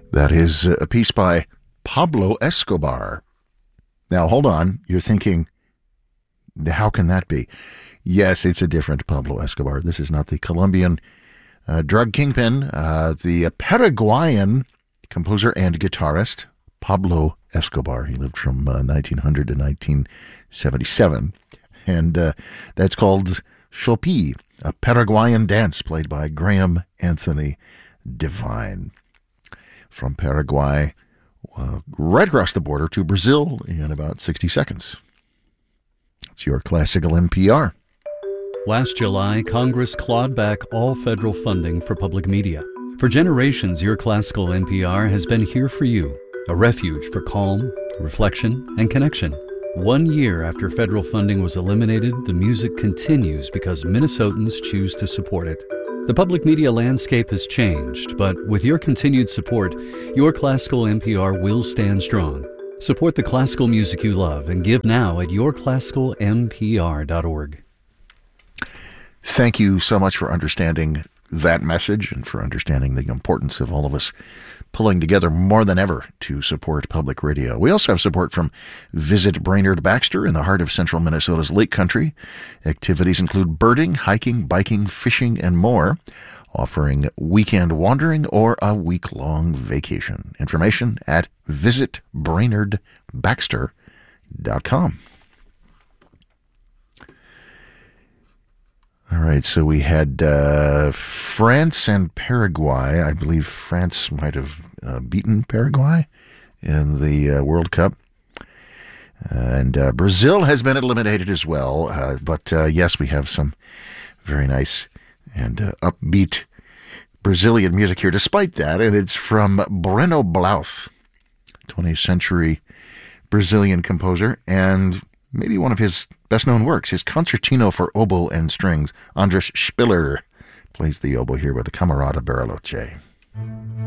That is a piece by Pablo Escobar. Now, hold on. You're thinking, how can that be? Yes, it's a different Pablo Escobar. This is not the Colombian drug kingpin. The Paraguayan composer and guitarist, Pablo Escobar. He lived from 1900 to 1977. And that's called Chopi, a Paraguayan dance played by Graham Anthony Devine. From Paraguay, right across the border to Brazil in about 60 seconds. It's your classical NPR. Last July, Congress clawed back all federal funding for public media. For generations, your classical NPR has been here for you, a refuge for calm, reflection, and connection. 1 year after federal funding was eliminated, the music continues because Minnesotans choose to support it. The public media landscape has changed, but with your continued support, your classical NPR will stand strong. Support the classical music you love and give now at yourclassicalnpr.org. Thank you so much for understanding that message and for understanding the importance of all of us pulling together more than ever to support public radio. We also have support from Visit Brainerd Baxter in the heart of central Minnesota's Lake Country. Activities include birding, hiking, biking, fishing, and more, offering weekend wandering or a week-long vacation. Information at visitbrainerdbaxter.com. All right, so we had France and Paraguay. I believe France might have beaten Paraguay in the World Cup. And Brazil has been eliminated as well. But yes, we have some very nice and upbeat Brazilian music here despite that. And it's from Breno Blouth, 20th century Brazilian composer, and maybe one of his best-known works, his Concertino for Oboe and Strings. Andras Spiller plays the oboe here with the Camerata Bariloche.